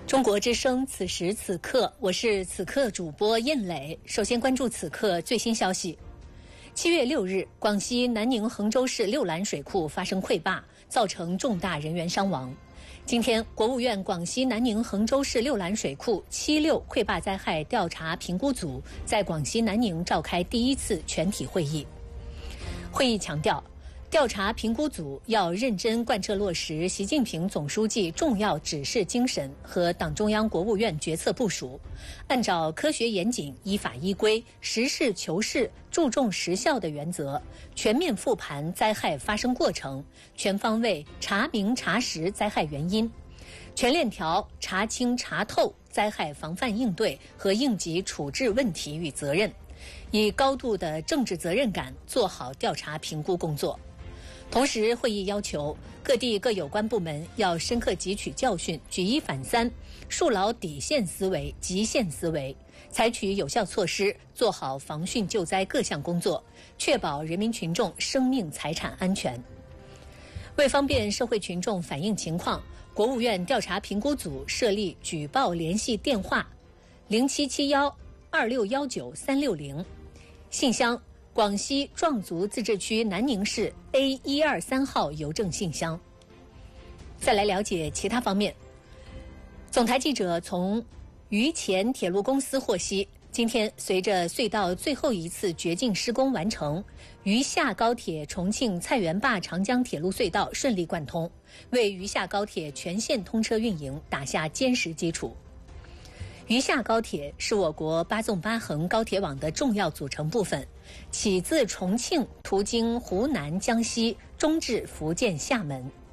中国之声，此时此刻，我是此刻主播燕磊。首先关注此刻最新消息。7月6日，广西南宁衡州市六兰水库发生溃坝，造成重大人员伤亡。今天，国务院广西南宁衡州市六兰水库7·6溃坝灾害调查评估组在广西南宁召开第一次全体会议。会议强调，调查评估组要认真贯彻落实习近平总书记重要指示精神和党中央、国务院决策部署，按照科学严谨、依法依规、实事求是、注重实效的原则，全面复盘灾害发生过程，全方位查明查实灾害原因，全链条查清查透灾害防范应对和应急处置问题与责任，以高度的政治责任感做好调查评估工作。同时，会议要求各地各有关部门要深刻汲取教训，举一反三，树牢底线思维、极限思维，采取有效措施，做好防汛救灾各项工作，确保人民群众生命财产安全。为方便社会群众反映情况，国务院调查评估组设立举报联系电话07712619-360，信箱广西壮族自治区南宁市 A123号邮政信箱。再来了解其他方面。总台记者从渝黔铁路公司获悉，今天随着隧道最后一次掘进施工完成，渝下高铁重庆菜园坝长江铁路隧道顺利贯通，为渝下高铁全线通车运营打下坚实基础。渝下高铁是我国8纵8横高铁网的重要组成部分，起自重庆，途经湖南、江西，中至福建、厦门。